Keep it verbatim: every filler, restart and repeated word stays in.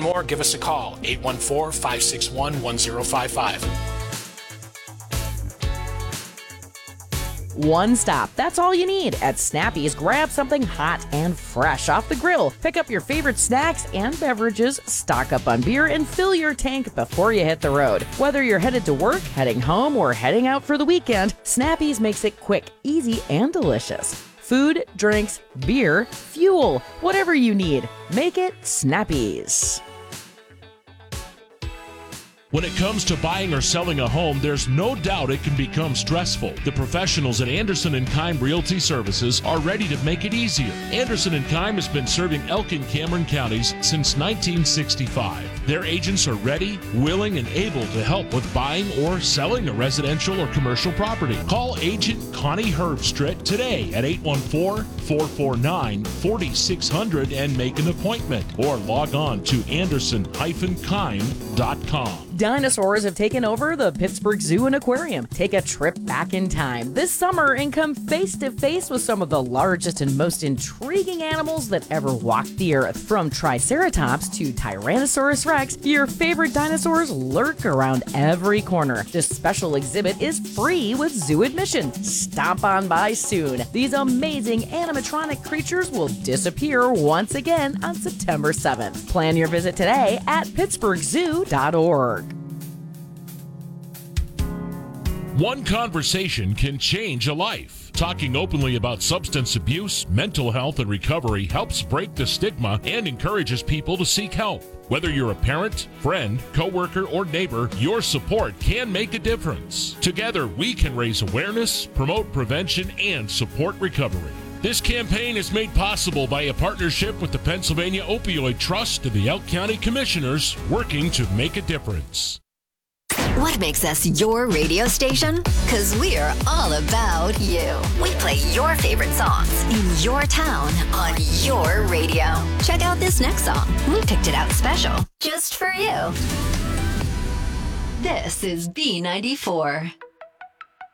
more, give us a call, eight one four, five six one, one zero five five. One stop, that's all you need. At Snappy's, grab something hot and fresh off the grill. Pick up your favorite snacks and beverages, stock up on beer, and fill your tank before you hit the road. Whether you're headed to work, heading home, or heading out for the weekend, Snappy's makes it quick, easy, and delicious. Food, drinks, beer, fuel, whatever you need, make it Snappy's. When it comes to buying or selling a home, there's no doubt it can become stressful. The professionals at Anderson and Keim Realty Services are ready to make it easier. Anderson and Keim has been serving Elk and Cameron counties since nineteen sixty-five. Their agents are ready, willing, and able to help with buying or selling a residential or commercial property. Call agent Connie Herbstritt today at eight one four, four four nine, four six zero zero and make an appointment, or log on to anderson dash keim dot com. Dinosaurs have taken over the Pittsburgh Zoo and Aquarium. Take a trip back in time this summer and come face to face with some of the largest and most intriguing animals that ever walked the earth. From Triceratops to Tyrannosaurus Rex, your favorite dinosaurs lurk around every corner. This special exhibit is free with zoo admission. Stop on by soon. These amazing animatronic creatures will disappear once again on September seventh. Plan your visit today at pittsburgh zoo dot org. One conversation can change a life. Talking openly about substance abuse, mental health, and recovery helps break the stigma and encourages people to seek help. Whether you're a parent, friend, coworker, or neighbor, your support can make a difference. Together, we can raise awareness, promote prevention, and support recovery. This campaign is made possible by a partnership with the Pennsylvania Opioid Trust and the Elk County Commissioners, working to make a difference. What makes us your radio station? Because we're all about you. We play your favorite songs in your town on your radio. Check out this next song. We picked it out special just for you. This is B ninety-four.